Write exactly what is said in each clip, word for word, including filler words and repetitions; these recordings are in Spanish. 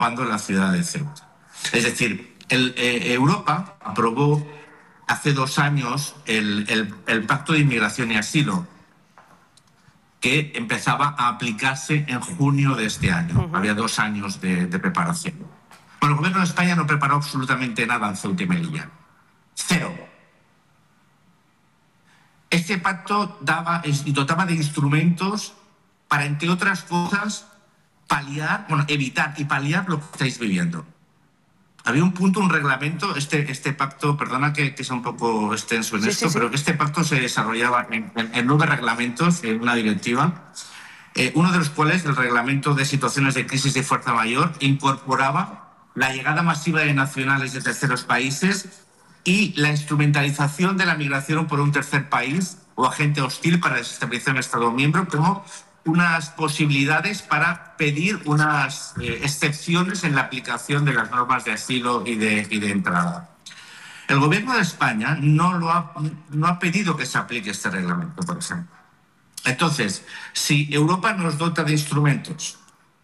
ocupando la ciudad de Ceuta. Es decir, el, eh, Europa aprobó hace dos años el, el, el Pacto de Inmigración y Asilo, que empezaba a aplicarse en junio de este año. Uh-huh. Había dos años de, de preparación. Bueno, el gobierno de España no preparó absolutamente nada en Ceuta y Melilla. Cero. Este pacto daba y dotaba de instrumentos para, entre otras cosas, paliar, bueno, evitar y paliar lo que estáis viviendo. Había un punto, un reglamento, este, este pacto, perdona que, que sea un poco extenso en sí, esto, sí, sí. pero este pacto se desarrollaba en, en, en nueve reglamentos, en una directiva, eh, uno de los cuales, el reglamento de situaciones de crisis de fuerza mayor, incorporaba la llegada masiva de nacionales de terceros países y la instrumentalización de la migración por un tercer país o agente hostil para desestabilizar un Estado miembro como unas posibilidades para pedir unas eh, excepciones en la aplicación de las normas de asilo y de, y de entrada. El gobierno de España no, lo ha, no ha pedido que se aplique este reglamento, por ejemplo. Entonces, si Europa nos dota de instrumentos,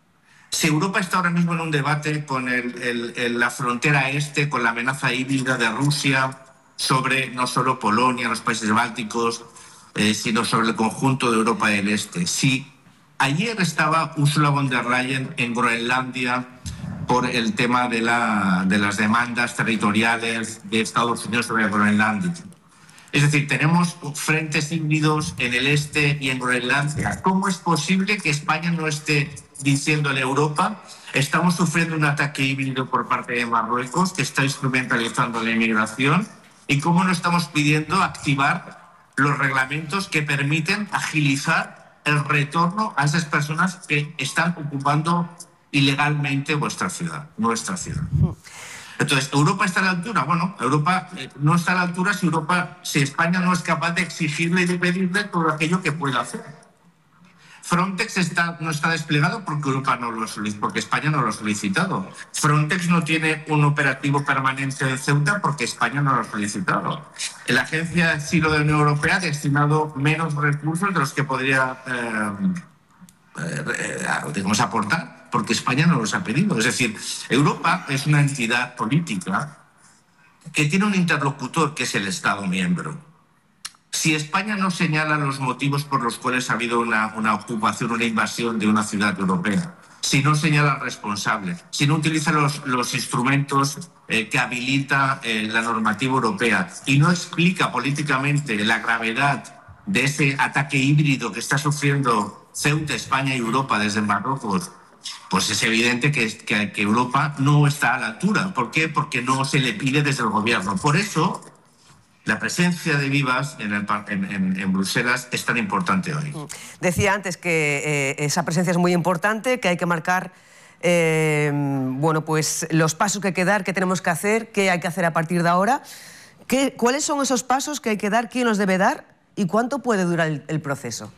si Europa está ahora mismo en un debate con el, el, el, la frontera este, con la amenaza híbrida de Rusia sobre no solo Polonia, los países bálticos, Eh, sino sobre el conjunto de Europa del Este. Si ayer estaba Ursula von der Leyen en Groenlandia por el tema de, la, de las demandas territoriales de Estados Unidos sobre Groenlandia. Es decir, tenemos frentes híbridos en el este y en Groenlandia. ¿Cómo es posible que España no esté diciéndole a Europa: estamos sufriendo un ataque híbrido por parte de Marruecos que está instrumentalizando la inmigración? ¿Y cómo no estamos pidiendo activar los reglamentos que permiten agilizar el retorno a esas personas que están ocupando ilegalmente vuestra ciudad, nuestra ciudad? Entonces, ¿Europa está a la altura? Bueno, Europa eh, no está a la altura si, Europa, si España no es capaz de exigirle y de pedirle todo aquello que pueda hacer. Frontex está, no está desplegado porque Europa no lo porque España no lo ha solicitado. Frontex no tiene un operativo permanente en Ceuta porque España no lo ha solicitado. La Agencia de Asilo de la Unión Europea ha destinado menos recursos de los que podría eh, eh, digamos, aportar porque España no los ha pedido. Es decir, Europa es una entidad política que tiene un interlocutor que es el Estado miembro. Si España no señala los motivos por los cuales ha habido una, una ocupación, una invasión de una ciudad europea, si no señala al responsable, si no utiliza los, los instrumentos eh, que habilita eh, la normativa europea y no explica políticamente la gravedad de ese ataque híbrido que está sufriendo Ceuta, España y Europa desde Marruecos, pues es evidente que, que, que Europa no está a la altura. ¿Por qué? Porque no se le pide desde el gobierno. Por eso la presencia de Vivas en, el, en, en, en Bruselas es tan importante hoy. Decía antes que eh, esa presencia es muy importante, que hay que marcar eh, bueno, pues los pasos que hay que dar, qué tenemos que hacer, qué hay que hacer a partir de ahora. ¿Qué, ¿Cuáles son esos pasos que hay que dar, quién los debe dar y cuánto puede durar el, el proceso?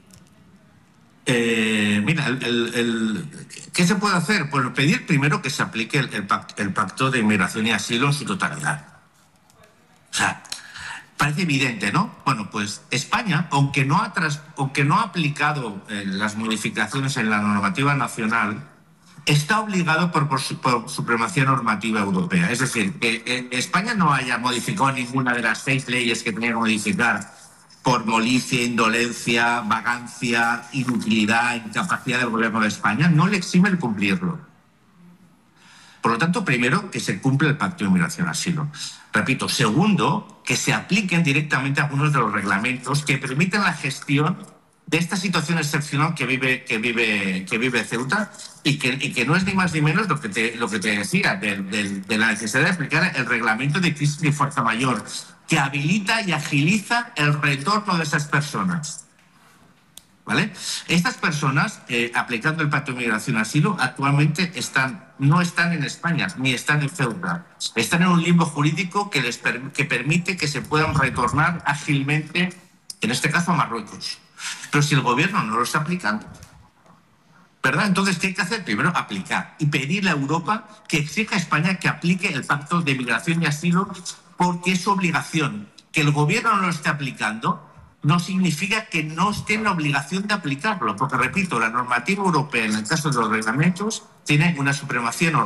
Eh, mira, el, el, el, ¿qué se puede hacer? Pues pedir primero que se aplique el, el, pacto, el pacto de inmigración y asilo en su totalidad. O sea, parece evidente, ¿no? Bueno, pues España, aunque no ha, tras, aunque no ha aplicado eh, las modificaciones en la normativa nacional, está obligado por, por, su, por supremacía normativa europea. Es decir, que eh, España no haya modificado ninguna de las seis leyes que tenía que modificar por molicie, indolencia, vagancia, inutilidad, incapacidad del gobierno de España, no le exime el cumplirlo. Por lo tanto, primero, que se cumpla el Pacto de Inmigración y Asilo. Repito, segundo, que se apliquen directamente algunos de los reglamentos que permiten la gestión de esta situación excepcional que vive, que vive, que vive Ceuta y que, y que no es ni más ni menos lo que te, lo que te decía, de, de, de la necesidad de aplicar el reglamento de crisis de fuerza mayor, que habilita y agiliza el retorno de esas personas. ¿Vale? Estas personas, eh, aplicando el Pacto de Migración y Asilo, actualmente están, no están en España, ni están en Ceuta. Están en un limbo jurídico que, les per, que permite que se puedan retornar ágilmente, en este caso a Marruecos. Pero si el gobierno no lo está aplicando, ¿verdad? Entonces, ¿qué hay que hacer? Primero, aplicar y pedirle a Europa que exija a España que aplique el Pacto de Migración y Asilo porque es su obligación. Que el gobierno no lo esté aplicando no significa que no esté en la obligación de aplicarlo, porque, repito, la normativa europea, en el caso de los reglamentos, tiene una supremacía normativa.